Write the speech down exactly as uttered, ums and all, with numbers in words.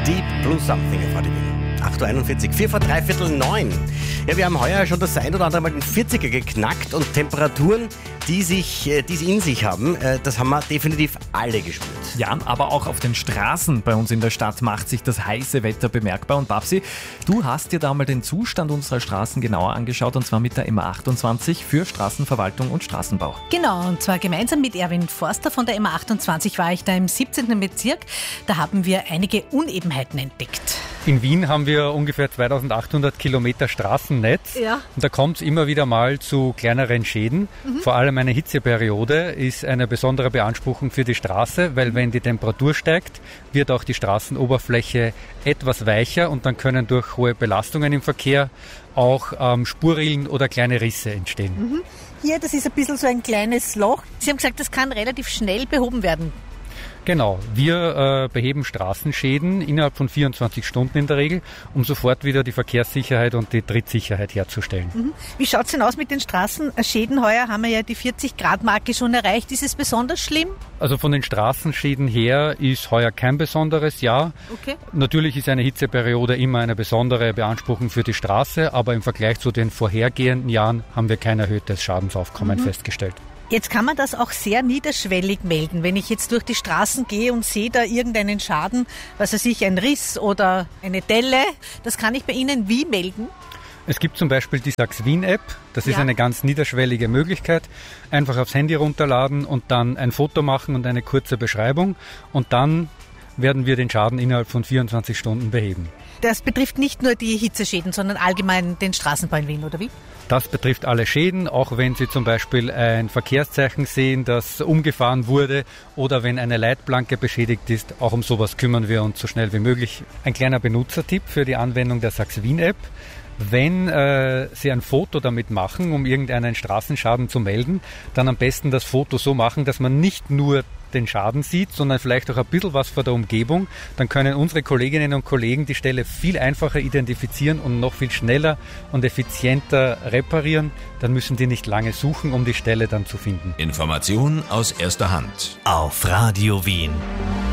Deep Blue Something auf Radio Wien. acht Uhr einundvierzig, vier vor drei Viertel neun. Ja, wir haben heuer schon das ein oder andere Mal den vierziger geknackt und Temperaturen, die sich, die es in sich haben, das haben wir definitiv alle gespürt. Ja, aber auch auf den Straßen bei uns in der Stadt macht sich das heiße Wetter bemerkbar. Und Babsi, du hast dir da mal den Zustand unserer Straßen genauer angeschaut, und zwar mit der M A achtundzwanzig für Straßenverwaltung und Straßenbau. Genau, und zwar gemeinsam mit Erwin Forster von der M A achtundzwanzig war ich da im siebzehnten Bezirk. Da haben wir einige Unebenheiten entdeckt. In Wien haben wir ungefähr zweitausendachthundert Kilometer Straßennetz. Ja. Und da kommt es immer wieder mal zu kleineren Schäden. Mhm. Vor allem eine Hitzeperiode ist eine besondere Beanspruchung für die Straße, weil wenn die Temperatur steigt, wird auch die Straßenoberfläche etwas weicher und dann können durch hohe Belastungen im Verkehr auch ähm, Spurrillen oder kleine Risse entstehen. Mhm. Hier, das ist ein bisschen so ein kleines Loch. Sie haben gesagt, das kann relativ schnell behoben werden. Genau, wir äh, beheben Straßenschäden innerhalb von vierundzwanzig Stunden in der Regel, um sofort wieder die Verkehrssicherheit und die Trittsicherheit herzustellen. Mhm. Wie schaut es denn aus mit den Straßenschäden? Heuer haben wir ja die vierzig-Grad-Marke schon erreicht. Ist es besonders schlimm? Also von den Straßenschäden her ist heuer kein besonderes Jahr. Okay. Natürlich ist eine Hitzeperiode immer eine besondere Beanspruchung für die Straße, aber im Vergleich zu den vorhergehenden Jahren haben wir kein erhöhtes Schadensaufkommen mhm. festgestellt. Jetzt kann man das auch sehr niederschwellig melden. Wenn ich jetzt durch die Straßen gehe und sehe da irgendeinen Schaden, was weiß ich, ein Riss oder eine Delle, das kann ich bei Ihnen wie melden? Es gibt zum Beispiel die Sax-Wien-App. Das ja. ist eine ganz niederschwellige Möglichkeit. Einfach aufs Handy runterladen und dann ein Foto machen und eine kurze Beschreibung. Und dann werden wir den Schaden innerhalb von vierundzwanzig Stunden beheben. Das betrifft nicht nur die Hitzeschäden, sondern allgemein den Straßenbau in Wien, oder wie? Das betrifft alle Schäden, auch wenn Sie zum Beispiel ein Verkehrszeichen sehen, das umgefahren wurde, oder wenn eine Leitplanke beschädigt ist. Auch um sowas kümmern wir uns so schnell wie möglich. Ein kleiner Benutzertipp für die Anwendung der Sax-Wien-App. Wenn äh, Sie ein Foto damit machen, um irgendeinen Straßenschaden zu melden, dann am besten das Foto so machen, dass man nicht nur den Schaden sieht, sondern vielleicht auch ein bisschen was von der Umgebung. Dann können unsere Kolleginnen und Kollegen die Stelle viel einfacher identifizieren und noch viel schneller und effizienter reparieren. Dann müssen die nicht lange suchen, um die Stelle dann zu finden. Information aus erster Hand auf Radio Wien.